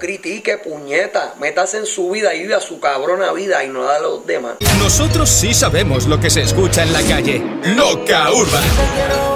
critique, puñeta. Métase en su vida y vive a su cabrona vida y no la de los demás. Nosotros sí sabemos lo que se escucha en la calle. Loca Urban.